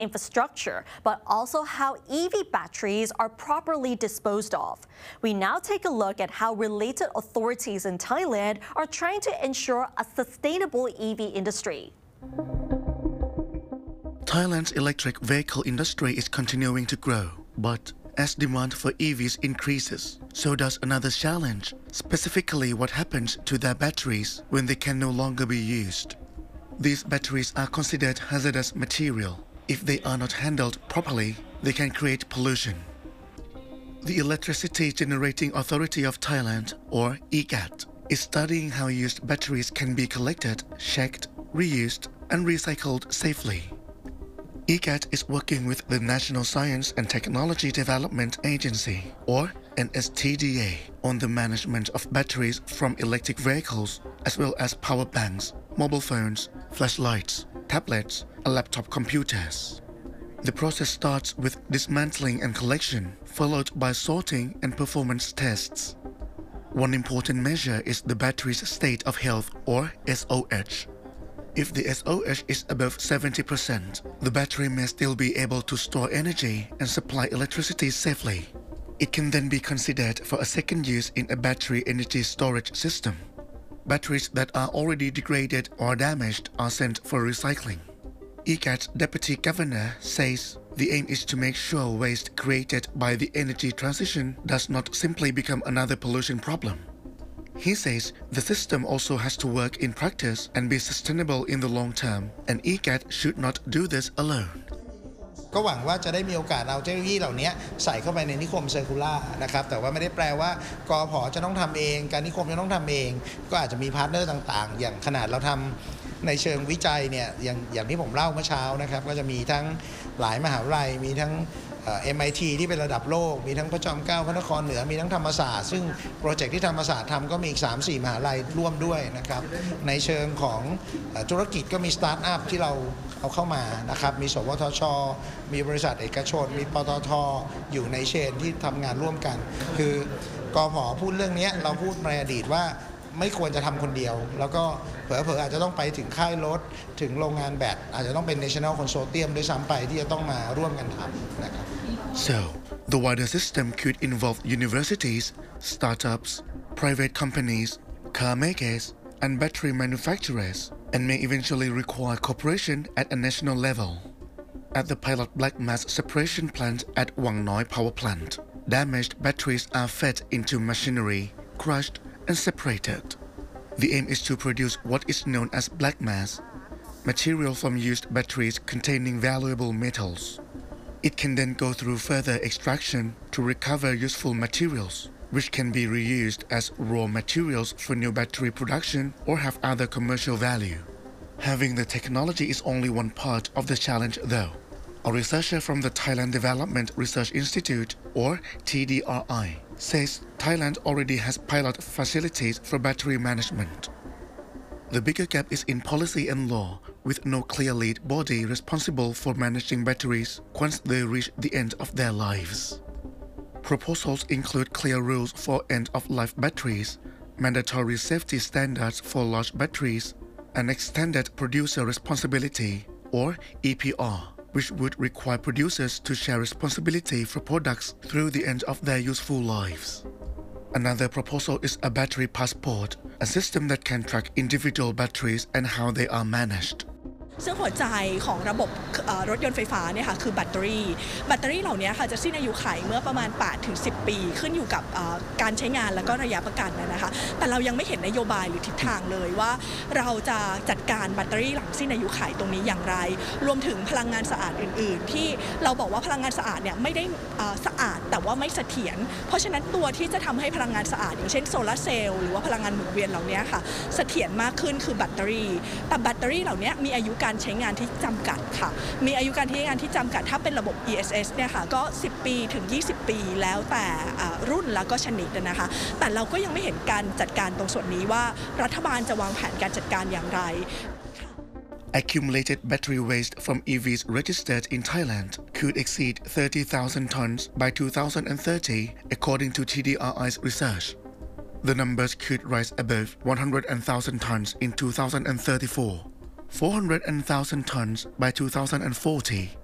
infrastructure, but also how EV batteries are properly disposed of. We now take a look at how related authorities in Thailand are trying to ensure a sustainable EV industry. Thailand's electric vehicle industry is continuing to grow, but as demand for EVs increases, so does another challenge, specifically what happens to their batteries when they can no longer be used. These batteries are considered hazardous material. If they are not handled properly, they can create pollution. The Electricity Generating Authority of Thailand, or EGAT, is studying how used batteries can be collected, checked, reused, and recycled safely. EGAT is working with the National Science and Technology Development Agency, or NSTDA, on the management of batteries from electric vehicles, as well as power banks, mobile phones, flashlights, tablets, and laptop computers. The process starts with dismantling and collection, followed by sorting and performance tests. One important measure is the battery's state of health, or SOH. If the SOH is above 70%, the battery may still be able to store energy and supply electricity safely. It can then be considered for a second use in a battery energy storage system. Batteries that are already degraded or damaged are sent for recycling. EGAT's Deputy Governor says the aim is to make sure waste created by the energy transition does not simply become another pollution problem. He says the system also has to work in practice and be sustainable in the long term, and EGAT should not do this alone. ก็หวังว่าจะได้มีโอกาสเอาเทคโนโลยีเหล่านี้ใส่เข้าไปในนิคมเซอร์คูล่านะครับแต่ว่าไม่ได้แปลว่ากผจะต้องทำเองการนิคมจะต้องทำเองก็อาจจะมีพาร์ทเนอร์ต่างๆอย่างขนาดเราทำในเชิงวิจัยเนี่ยอย่างที่ผมเล่าเมื่อเช้านะครับก็จะมีทั้งหลายมหาวิทยาลัยมีทั้งMIT ที่เป็นระดับโลกมีทั้งพระจอมเกล้าพระนครเหนือมีทั้งธรรมศาสตร์ซึ่งโปรเจกต์ที่ธรรมศาสตร์ทำก็มีอีก 3-4 มหาวิทยาลัยร่วมด้วยนะครับในเชิงของธุรกิจก็มีสตาร์ทอัพที่เราเอาเข้ามานะครับมีสวทช.มีบริษัทเอกชนมีปตท.อยู่ในเชนที่ทำงานร่วมกันคือกผ.พูดเรื่องนี้เราพูดในอดีตว่าไม่ควรจะทำคนเดียวแล้วก็เผลอๆอาจจะต้องไปถึงค่ายรถถึงโรงงานแบตอาจจะต้องเป็น National Consortium ด้วยซ้ำไปที่จะต้องมาร่วมกันทำนะครับ So, the wider system could involve universities, startups, private companies, car makers, and battery manufacturers, and may eventually require cooperation at a national level. At the pilot black mass separation plant at Wang Noi Power Plant, damaged batteries are fed into machinery, crushed, and separated. The aim is to produce what is known as black mass, material from used batteries containing valuable metals. It can then go through further extraction to recover useful materials, which can be reused as raw materials for new battery production or have other commercial value. Having the technology is only one part of the challenge though. A researcher from the Thailand Development Research Institute, or TDRI, says Thailand already has pilot facilities for battery management. The bigger gap is in policy and law, with no clear lead body responsible for managing batteries once they reach the end of their lives. Proposals include clear rules for end-of-life batteries, mandatory safety standards for large batteries, and extended producer responsibility, or EPR, which would require producers to share responsibility for products through the end of their useful lives. Another proposal is a battery passport, a system that can track individual batteries and how they are managed. ซึ่งหัวใจของระบบรถยนต์ไฟฟ้าเนี่ยค่ะคือแบตเตอรี่เหล่านี้ค่ะจะสิ้นอายุขัยเมื่อประมาณ 8-10 ปีขึ้นอยู่กับการใช้งานและก็ระยะประกันนะคะแต่เรายังไม่เห็นนโยบายหรือทิศทางเลยว่าเราจะจัดการแบตเตอรี่หลังสิ้นอายุขัยตรงนี้อย่างไรรวมถึงพลังงานสะอาดอื่นๆที่เราบอกว่าพลังงานสะอาดเนี่ยไม่ได้สะอาดแต่ว่าไม่เสถียรเพราะฉะนั้นตัวที่จะทำให้พลังงานสะอาดอย่างเช่นโซลาร์เซลล์หรือว่าพลังงานหมุนเวียนเหล่านี้ค่ะเสถียรมากขึ้นคือแบตเตอรี่แต่แบตเตอรี่เหล่านี้มีอายุการใช้งานที่จำกัดค่ะมีอายุการใช้งานที่จำกัดถ้าเป็นระบบ ESS เนี่ยค่ะก็10 ปีถึง 20 ปีแล้วแต่รุ่นแล้วก็ชนิดนะคะแต่เราก็ยังไม่เห็นการจัดการตรงส่วนนี้ว่ารัฐบาลจะวางแผนการจัดการอย่างไร Accumulated battery waste from EVs registered in Thailand could exceed 30,000 tons by 2030, according to TDRI's research. The numbers could rise above 100,000 tons in 2034. 400,000 tons by 2040